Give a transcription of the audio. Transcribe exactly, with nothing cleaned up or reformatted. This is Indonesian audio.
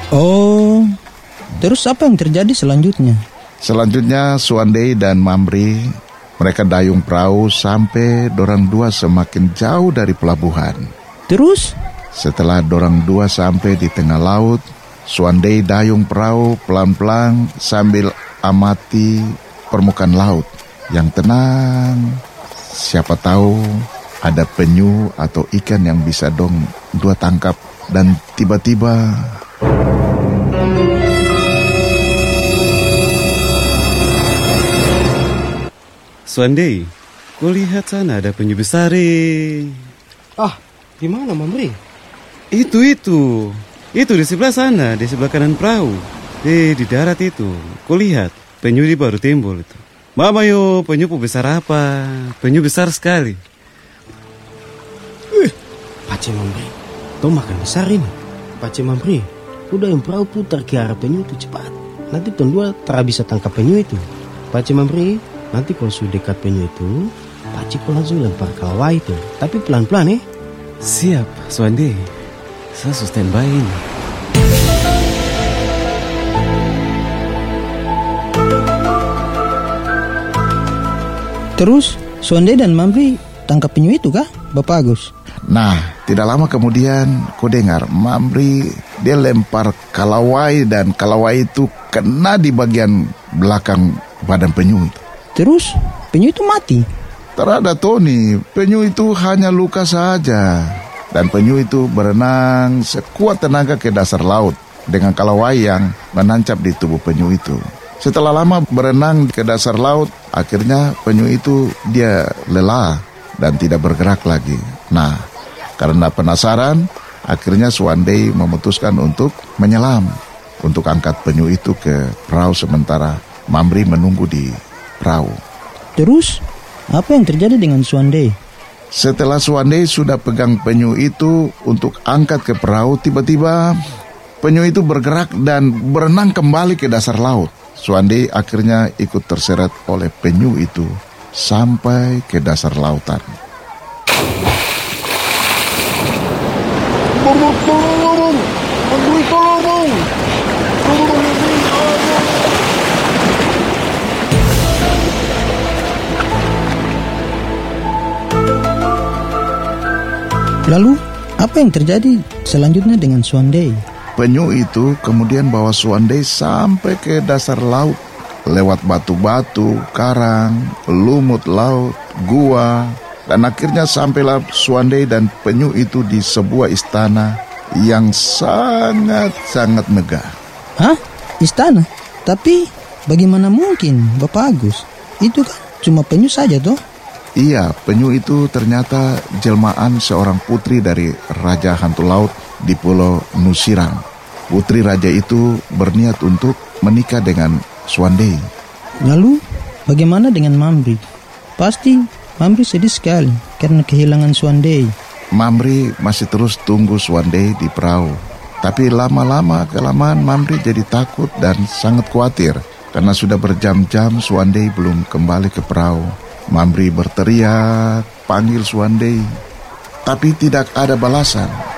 Oh, terus apa yang terjadi selanjutnya? Selanjutnya Suandei dan Mamri, mereka dayung perahu sampai dorang dua semakin jauh dari pelabuhan. Terus? Setelah dorang dua sampai di tengah laut, Suandei dayung perahu pelan-pelan sambil amati permukaan laut yang tenang. Siapa tahu ada penyu atau ikan yang bisa dong dua tangkap. Dan tiba-tiba Suandei, kau lihat sana ada penyu besar. eh. Ah, di mana Mamri? Itu, itu. Itu di sebelah sana, di sebelah kanan perahu. Eh, di darat itu. Kau lihat, penyu di baru timbul itu. Mama yo, penyu besar apa? Penyu besar sekali. Eh, Pace Mamri, kau makan besar ini. Pace Mamri, udah yang perahu putar ke arah penyu itu cepat. Nanti tuan dua tak bisa tangkap penyu itu. Pace Mamri, nanti kalau sudah dekat penyu itu, Pace kau langsung lempar kalawai itu. Tapi pelan-pelan eh. Siap, Suandei. Saya standby ini. Terus Suandei dan Mamri tangkap penyu itu kah, Bapak Agus? Nah, tidak lama kemudian kau dengar Mamri dia lempar kalawai dan kalawai itu kena di bagian belakang badan penyu itu. Terus penyu itu mati. Terada Tony, penyu itu hanya luka saja. Dan penyu itu berenang sekuat tenaga ke dasar laut dengan kalawai yang menancap di tubuh penyu itu. Setelah lama berenang ke dasar laut, akhirnya penyu itu dia lelah dan tidak bergerak lagi. Nah, karena penasaran, akhirnya Suandei memutuskan untuk menyelam, untuk angkat penyu itu ke perahu sementara Mamri menunggu di perahu. Terus apa yang terjadi dengan Suandei? Setelah Suandei sudah pegang penyu itu untuk angkat ke perahu, tiba-tiba penyu itu bergerak dan berenang kembali ke dasar laut. Suandei akhirnya ikut terseret oleh penyu itu sampai ke dasar lautan. Tolong, tolong, Mamri, tolong. Lalu apa yang terjadi selanjutnya dengan Suandei? Penyu itu kemudian bawa Suandei sampai ke dasar laut lewat batu-batu, karang, lumut laut, gua, dan akhirnya sampailah Suandei dan penyu itu di sebuah istana yang sangat-sangat megah. Hah? Istana? Tapi bagaimana mungkin, Bapak Agus? Itu kan cuma penyu saja toh? Iya, penyu itu ternyata jelmaan seorang putri dari Raja Hantu Laut di Pulau Nusirang. Putri raja itu berniat untuk menikah dengan Suandei. Lalu bagaimana dengan Mamri? Pasti Mamri sedih sekali karena kehilangan Suandei. Mamri masih terus tunggu Suandei di perahu. Tapi lama-lama kelamaan Mamri jadi takut dan sangat khawatir karena sudah berjam-jam Suandei belum kembali ke perahu. Mamri berteriak, panggil Suandei, tapi tidak ada balasan.